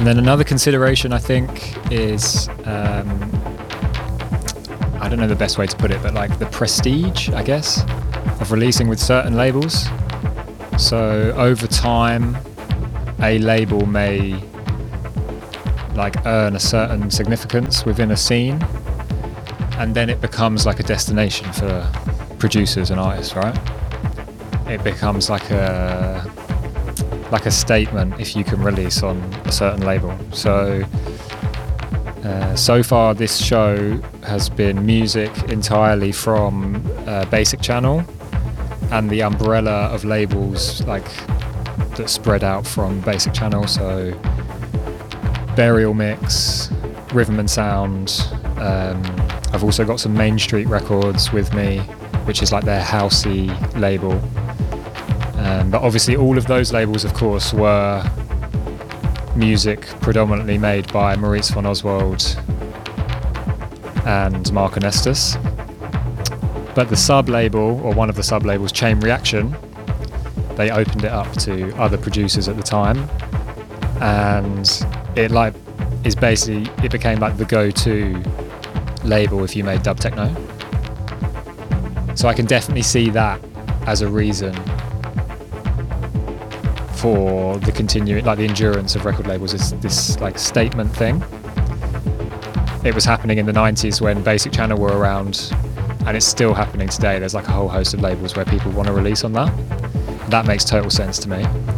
And then another consideration, I think, is I don't know the best way to put it, but like the prestige, I guess, of releasing with certain labels. So over time, a label may like earn a certain significance within a scene, and then it becomes like a destination for producers and artists, right? It becomes like a statement if you can release on a certain label. So far this show has been music entirely from Basic Channel and the umbrella of labels like that spread out from Basic Channel, so Burial Mix, Rhythm and Sound. I've also got some Main Street Records with me, which is like their housey label. But obviously all of those labels, of course, were music predominantly made by Maurice von Oswald and Mark Onestus. But the sub-label, or one of the sub-labels, Chain Reaction, they opened it up to other producers at the time, and it became like the go-to label if you made dub techno. So I can definitely see that as a reason for the the endurance of record labels, is this like statement thing. It was happening in the 90s when Basic Channel were around, and it's still happening today. There's like a whole host of labels where people want to release on that. That makes total sense to me.